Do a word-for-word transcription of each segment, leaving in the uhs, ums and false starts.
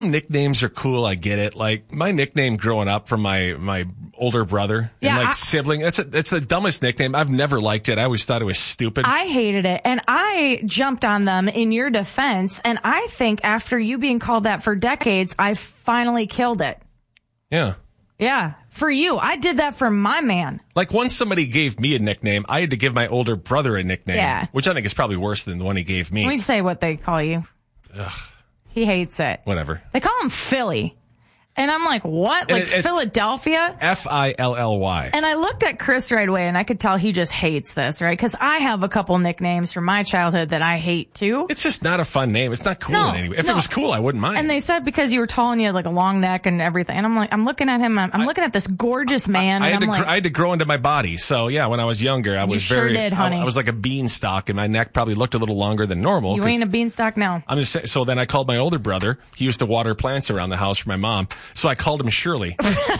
Nicknames are cool. I get it. Like my nickname growing up from my, my older brother yeah, and like I, sibling. That's a, that's the dumbest nickname. I've never liked it. I always thought it was stupid. I hated it. And I jumped on them in your defense. And I think after you being called that for decades, I finally killed it. Yeah. Yeah. For you. I did that for my man. Like once somebody gave me a nickname, I had to give my older brother a nickname. Yeah. Which I think is probably worse than the one he gave me. Let me say what they call you. Ugh. He hates it. Whatever. They call him Philly. And I'm like, what? And like it, Philadelphia? F I L L Y. And I looked at Chris right away and I could tell he just hates this, right? Because I have a couple nicknames from my childhood that I hate too. It's just not a fun name. It's not cool No, in any way. If no. it was cool, I wouldn't mind. And they said because you were tall and you had like a long neck and everything. And I'm like, I'm looking at him. I'm, I'm looking at this gorgeous man. I, I, and had I'm to like, gr- I had to grow into my body. So yeah, when I was younger, I was sure very, did, honey. I, I was like a beanstalk and my neck probably looked a little longer than normal. you ain't a beanstalk now. I'm just saying, so then I called my older brother. He used to water plants around the house for my mom. So I called him Shirley.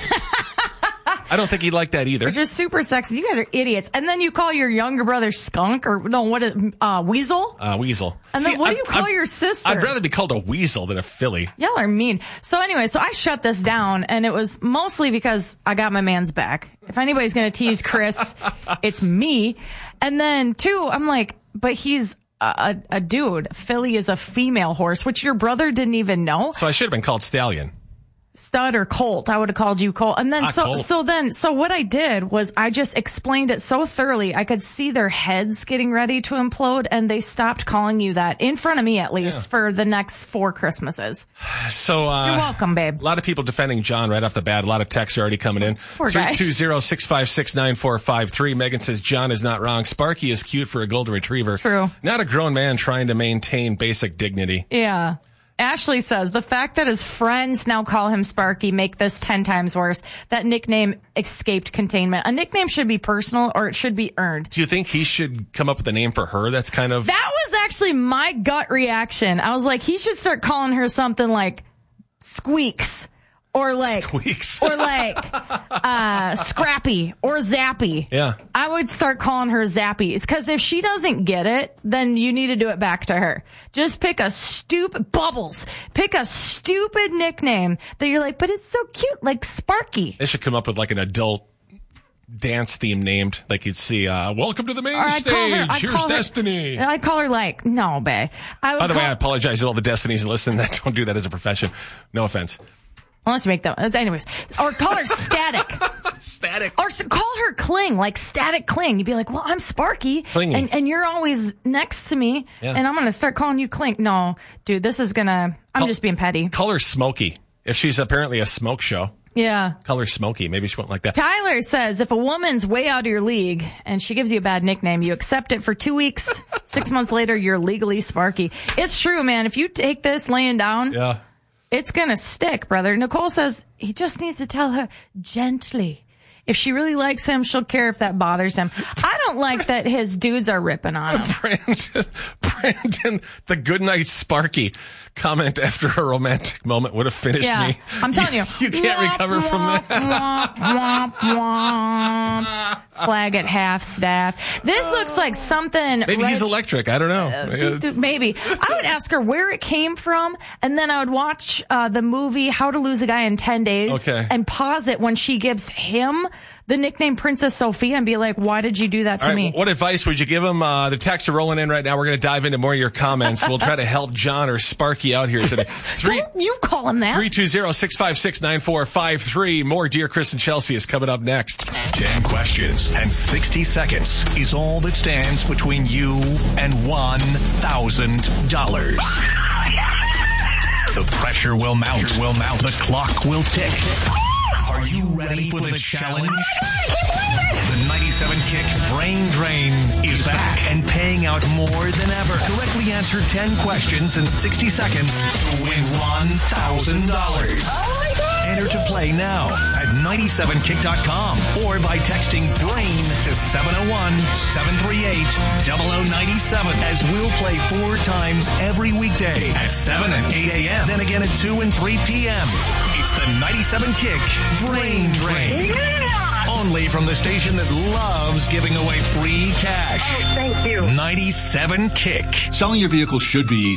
I don't think he liked that either. Which is super sexy. You guys are idiots. And then you call your younger brother Skunk or no, what is, uh, Weasel? Uh, weasel. And then See, what do I- you call I- your sister? I'd rather be called a weasel than a filly. Y'all are mean. So anyway, so I shut this down and it was mostly because I got my man's back. If anybody's going to tease Chris, it's me. And then two, I'm like, but he's a, a, a dude. Philly is a female horse, which your brother didn't even know. So I should have been called Stallion. Stud or Colt. I would have called you Colt. And then Ah, so Colt. so then so what I did was I just explained it so thoroughly. I could see their heads getting ready to implode and they stopped calling you that in front of me at least Yeah. for the next four Christmases. So, uh, You're welcome, babe. A lot of people defending John right off the bat. A lot of texts are already coming in. Poor guy. three two zero, six five six, nine four five three. Megan says John is not wrong. Sparky is cute for a golden retriever. True. Not a grown man trying to maintain basic dignity. Yeah. Ashley says the fact that his friends now call him Sparky make this ten times worse. That nickname escaped containment. A nickname should be personal or it should be earned. Do you think he should come up with a name for her that's kind of... That was actually my gut reaction. I was like, he should start calling her something like Squeaks or like Squeaks. or like uh Scrappy or Zappy. Yeah. I would start calling her Zappies because if she doesn't get it, then you need to do it back to her. Just pick a stupid Bubbles. Pick a stupid nickname that you're like, but it's so cute, like Sparky. They should come up with like an adult dance theme named, like you'd see, uh, welcome to the main Or I'd stage. call her- I'd Here's call her- Destiny. I'd call her like, no, babe. I would By the way, call- I apologize to all the Destinies listening that don't do that as a profession. No offense. Unless you make them. Anyways. Or call her Static. Static. Or s- call her Cling, like Static Cling. You'd be like, well, I'm Sparky. Clingy. And, and you're always next to me. Yeah. And I'm going to start calling you Cling. No, dude, this is going to, I'm Call- just being petty. Call her Smokey. If she's apparently a smoke show, Yeah. call her Smokey. Maybe she won't like that. Tyler says if a woman's way out of your league and she gives you a bad nickname, you accept it for two weeks. Six months later, you're legally Sparky. It's true, man. If you take this laying down, Yeah. it's going to stick, brother. Nicole says he just needs to tell her gently. If she really likes him, she'll care if that bothers him. I don't like that his dudes are ripping on him. Brandon, Brandon, the goodnight Sparky comment after a romantic moment would have finished Yeah, me. I'm telling you. You can't Womp, recover from womp, that. Womp, womp, womp. Flag at half staff. This looks like something. Maybe right- he's electric. I don't know. It's- Maybe. I would ask her where it came from, and then I would watch uh, the movie How to Lose a Guy in ten days Okay. and pause it when she gives him the nickname Princess Sophia and be like, why did you do that to All right, me? what advice would you give him? Uh, the texts are rolling in right now. We're going to dive into more of your comments. We'll try to help John or Sparky out here today. Three, Don't you call him that. three two zero, six five six, nine four five three. More Dear Chris and Chelsea is coming up next. Ten questions and sixty seconds is all that stands between you and one thousand dollars. The pressure will mount. Will mount. The clock will tick. Are you ready for the challenge? The ninety-seven Kick Brain Drain is back and paying out more than ever. Correctly answer ten questions in sixty seconds to win one thousand dollars. Enter to play now at ninety-seven kick dot com or by texting BRAIN to seven oh one, seven three eight, zero zero nine seven as we'll play four times every weekday at seven and eight a.m. Then again at two and three p.m. It's the ninety-seven Kick Brain Drain. Only from the station that loves giving away free cash. Thank you. ninety-seven Kick. Selling your vehicle should be easy.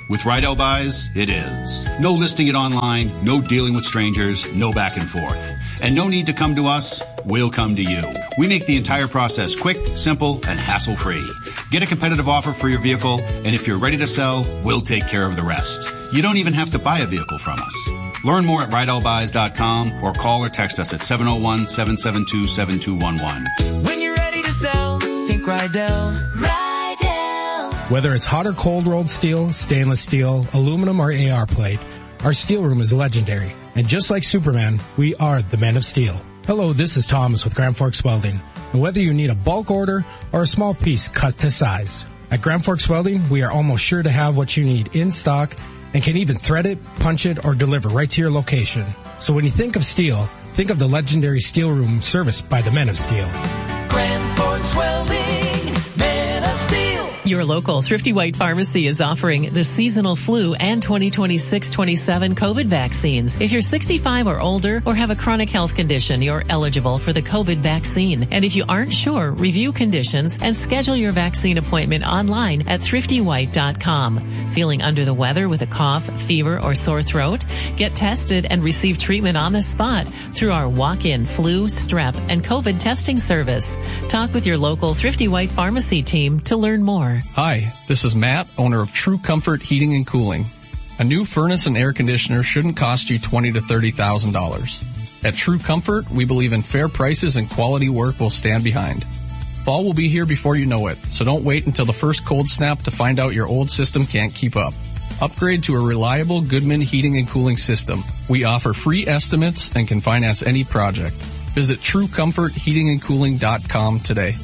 With Rydell Buys, it is. No listing it online, no dealing with strangers, no back and forth. And no need to come to us, we'll come to you. We make the entire process quick, simple, and hassle-free. Get a competitive offer for your vehicle, and if you're ready to sell, we'll take care of the rest. You don't even have to buy a vehicle from us. Learn more at rydell buys dot com or call or text us at seven oh one, seven seven two, seven two one one. When you're ready to sell, think Rydell. Rydell. Whether it's hot or cold rolled steel, stainless steel, aluminum, or A R plate, our steel room is legendary. And just like Superman, we are the men of steel. Hello, this is Thomas with Grand Forks Welding. And whether you need a bulk order or a small piece cut to size, at Grand Forks Welding, we are almost sure to have what you need in stock and can even thread it, punch it, or deliver right to your location. So when you think of steel, think of the legendary steel room serviced by the men of steel. Grand Forks Welding, men of steel. Your local Thrifty White Pharmacy is offering the seasonal flu and twenty twenty-six twenty-seven COVID vaccines. If you're sixty-five or older or have a chronic health condition, you're eligible for the COVID vaccine. And if you aren't sure, review conditions and schedule your vaccine appointment online at thrifty white dot com. Feeling under the weather with a cough, fever, or sore throat? Get tested and receive treatment on the spot through our walk-in flu, strep, and COVID testing service. Talk with your local Thrifty White Pharmacy team to learn more. Hi, this is Matt, owner of True Comfort Heating and Cooling. A new furnace and air conditioner shouldn't cost you twenty thousand to thirty thousand dollars. At True Comfort, we believe in fair prices and quality work we'll stand behind. Fall will be here before you know it, so don't wait until the first cold snap to find out your old system can't keep up. Upgrade to a reliable Goodman heating and cooling system. We offer free estimates and can finance any project. Visit true comfort heating and cooling dot com today.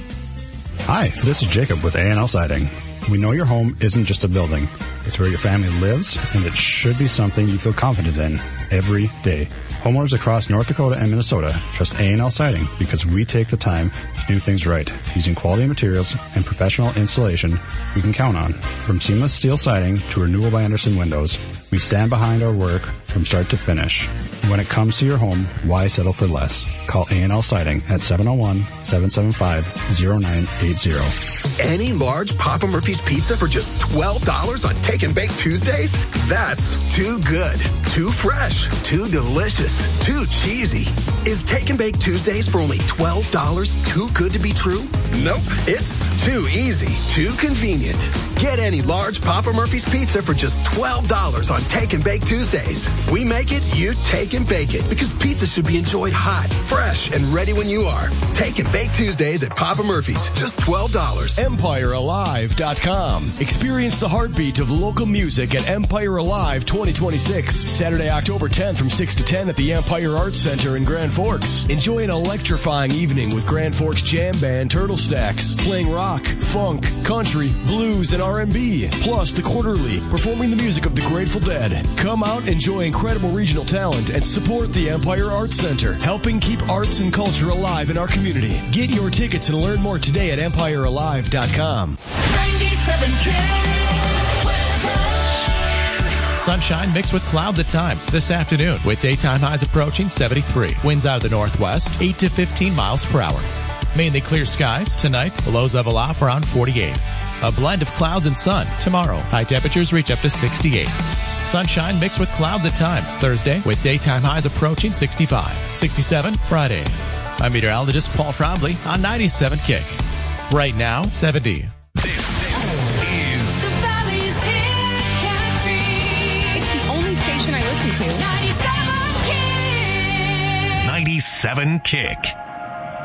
Hi, this is Jacob with A and L Siding. We know your home isn't just a building. It's where your family lives, and it should be something you feel confident in every day. Homeowners across North Dakota and Minnesota trust A and L Siding because we take the time to do things right, using quality materials and professional installation we can count on. From seamless steel siding to Renewal by Andersen windows, we stand behind our work from start to finish. When it comes to your home, why settle for less? Call A and L Siding at seven oh one, seven seven five, oh nine eight zero. Any large Papa Murphy's pizza for just twelve dollars on Take and Bake Tuesdays? That's too good, too fresh, too delicious, too cheesy. Is Take and Bake Tuesdays for only twelve dollars too good to be true? Nope, it's too easy, too convenient. Get any large Papa Murphy's pizza for just twelve dollars on Take and Bake Tuesdays. We make it, you take and bake it, because pizza should be enjoyed hot, fresh, and ready when you are. Take and Bake Tuesdays at Papa Murphy's, just twelve dollars. empire alive dot com. Experience the heartbeat of local music at Empire Alive twenty twenty-six. Saturday, October tenth from six to ten at the Empire Arts Center in Grand Forks. Enjoy an electrifying evening with Grand Forks Jam Band Turtle Stacks, playing rock, funk, country, blues, and R and B. Plus, the Quarterly, performing the music of the Grateful Dead. Come out, enjoy incredible regional talent, and support the Empire Arts Center, helping keep arts and culture alive in our community. Get your tickets and learn more today at empire alive dot com. ninety-seven Sunshine mixed with clouds at times this afternoon, with daytime highs approaching seventy-three. Winds out of the northwest, eight to fifteen miles per hour. Mainly clear skies tonight. The lows level off around forty-eight. A blend of clouds and sun tomorrow. High temperatures reach up to sixty-eight. Sunshine mixed with clouds at times Thursday, with daytime highs approaching sixty-five. sixty-seven Friday. I'm meteorologist Paul Frombley on ninety-seven Kick. Right now, seventy. ninety-seven Kick.